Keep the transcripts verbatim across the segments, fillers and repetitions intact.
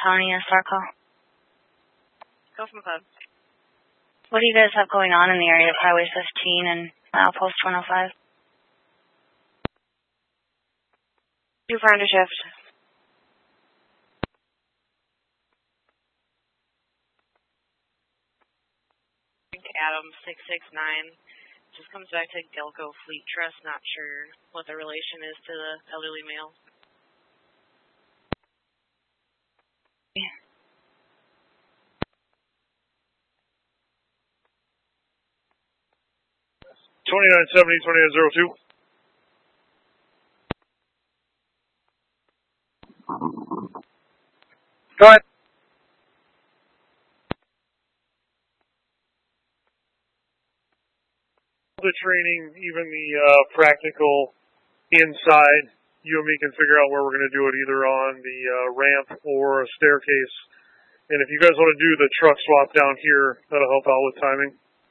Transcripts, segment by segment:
County, a STAR call. Go from above. What do you guys have going on in the area of Highway fifteen and Milepost one oh five? Two for undershift. Adam six six nine. Just comes back to Gelco Fleet Trust. Not sure what the relation is to the elderly male. twenty-nine seventy, twenty-nine oh two. Go ahead. The training, even the uh, practical inside, you and me can figure out where we're going to do it, either on the uh, ramp or a staircase. And if you guys want to do the truck swap down here, that'll help out with timing.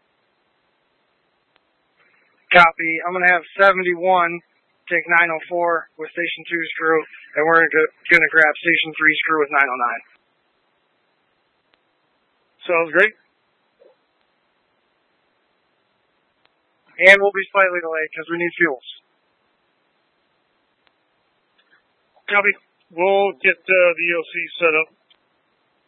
Copy. I'm going to have seventy-one take nine oh four with Station two screw, and we're going to grab Station three screw with nine oh nine. Sounds great. And we'll be slightly delayed because we need fuels. Copy. We'll get uh, the E O C set up.